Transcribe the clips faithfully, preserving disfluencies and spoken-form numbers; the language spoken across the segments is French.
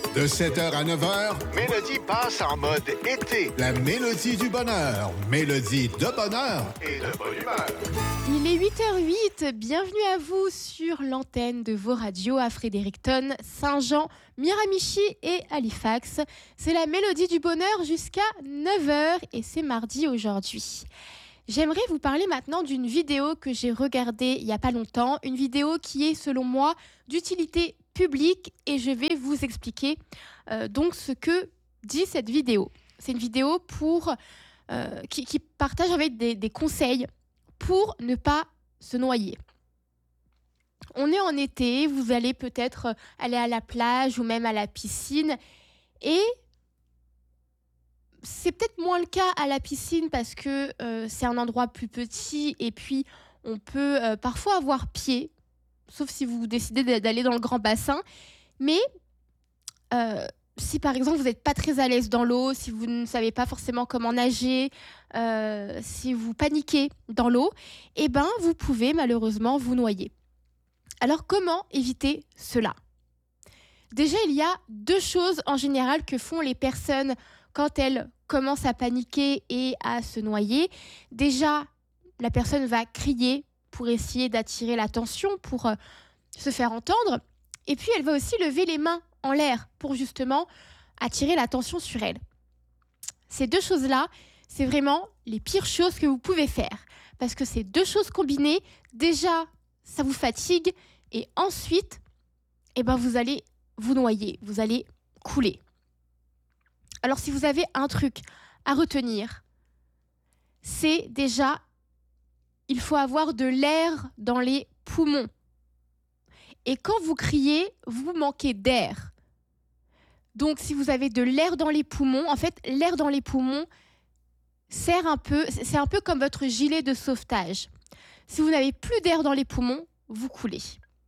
De sept heures à neuf heures, Mélodie passe en mode été. la mélodie du bonheur. Mélodie de bonheur. Et de bonne humeur. Il est huit heures huit, bienvenue à vous sur l'antenne de vos radios à Fredericton, Saint-Jean, Miramichi et Halifax. C'est la mélodie du bonheur jusqu'à neuf heures et c'est mardi aujourd'hui. J'aimerais vous parler maintenant d'une vidéo que j'ai regardée il n'y a pas longtemps, une vidéo qui est selon moi d'utilité publique et je vais vous expliquer euh, donc ce que dit cette vidéo. C'est une vidéo pour, euh, qui, qui partage avec des, des conseils pour ne pas se noyer. On est en été, vous allez peut-être aller à la plage ou même à la piscine et c'est peut-être moins le cas à la piscine parce que euh, c'est un endroit plus petit et puis on peut euh, parfois avoir pied, sauf si vous décidez d'aller dans le grand bassin. Mais euh, si par exemple vous n'êtes pas très à l'aise dans l'eau, si vous ne savez pas forcément comment nager, euh, si vous paniquez dans l'eau, eh ben, vous pouvez malheureusement vous noyer. Alors comment éviter cela ? Déjà, il y a deux choses en général que font les personnes quand elles commencent à paniquer et à se noyer. Déjà, la personne va crier pour essayer d'attirer l'attention, pour euh, se faire entendre. Et puis, elle va aussi lever les mains en l'air pour justement attirer l'attention sur elle. Ces deux choses-là, c'est vraiment les pires choses que vous pouvez faire. Parce que ces deux choses combinées, déjà, ça vous fatigue. Et ensuite, eh ben, vous allez vous noyer, vous allez couler. Alors, si vous avez un truc à retenir, c'est déjà, il faut avoir de l'air dans les poumons. Et quand vous criez, vous manquez d'air. Donc, si vous avez de l'air dans les poumons, en fait, l'air dans les poumons sert un peu, c'est un peu comme votre gilet de sauvetage. Si vous n'avez plus d'air dans les poumons, vous coulez.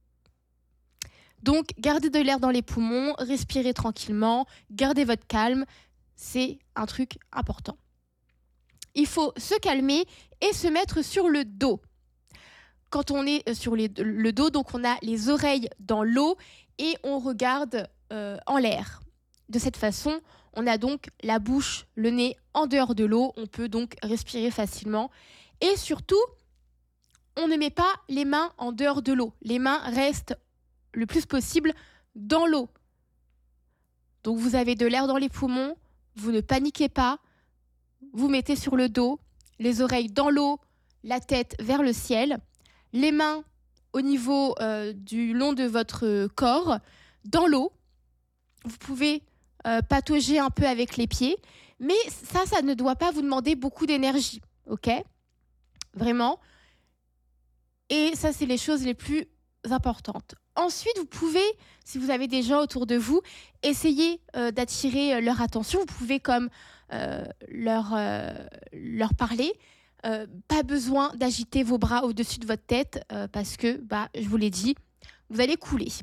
Donc, gardez de l'air dans les poumons, respirez tranquillement, gardez votre calme, c'est un truc important. Il faut se calmer et se mettre sur le dos. Quand on est sur les, le dos, donc on a les oreilles dans l'eau et on regarde euh, en l'air. De cette façon, on a donc la bouche, le nez en dehors de l'eau, on peut donc respirer facilement. Et surtout, on ne met pas les mains en dehors de l'eau. Les mains restent le plus possible dans l'eau. Donc vous avez de l'air dans les poumons, vous ne paniquez pas, vous mettez sur le dos, les oreilles dans l'eau, la tête vers le ciel, les mains au niveau euh, du long de votre corps, dans l'eau. Vous pouvez euh, patauger un peu avec les pieds, mais ça, ça ne doit pas vous demander beaucoup d'énergie, ok ? Vraiment. Et ça, c'est les choses les plus importantes. Ensuite, vous pouvez, si vous avez des gens autour de vous, essayer euh, d'attirer euh, leur attention. Vous pouvez comme euh, leur, euh, leur parler. Euh, pas besoin d'agiter vos bras au-dessus de votre tête euh, parce que, bah, je vous l'ai dit, vous allez couler.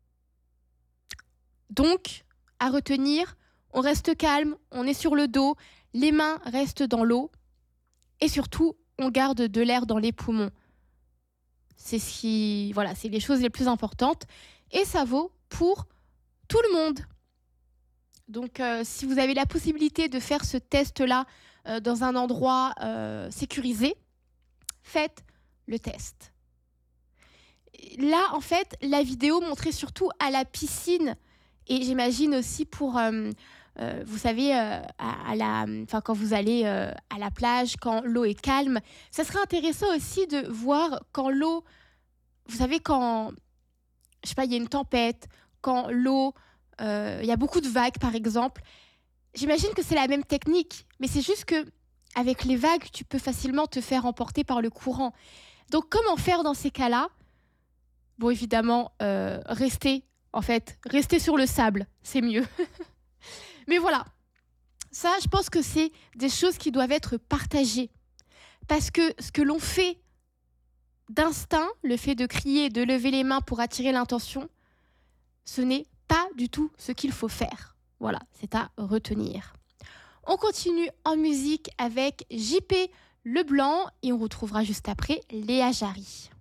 Donc, à retenir, on reste calme, on est sur le dos, les mains restent dans l'eau et surtout, on garde de l'air dans les poumons. C'est ce qui, voilà, c'est les choses les plus importantes et ça vaut pour tout le monde. Donc, euh, si vous avez la possibilité de faire ce test-là euh, dans un endroit euh, sécurisé, faites le test. Là, en fait, la vidéo montrait surtout à la piscine et j'imagine aussi pour, euh, euh, vous savez, euh, à, à la, enfin, quand vous allez euh, à la plage, quand l'eau est calme. Ça serait intéressant aussi de voir quand l'eau, vous savez, quand, je sais pas, il y a une tempête, quand l'eau, euh, il y a beaucoup de vagues, par exemple. J'imagine que c'est la même technique, mais c'est juste que avec les vagues, tu peux facilement te faire emporter par le courant. Donc, comment faire dans ces cas-là ? Bon, évidemment, euh, rester, en fait, rester sur le sable, c'est mieux. Mais voilà, ça, je pense que c'est des choses qui doivent être partagées. Parce que ce que l'on fait d'instinct, le fait de crier, de lever les mains pour attirer l'intention, ce n'est pas du tout ce qu'il faut faire. Voilà, c'est à retenir. On continue en musique avec J P Leblanc et on retrouvera juste après Léa Jarry.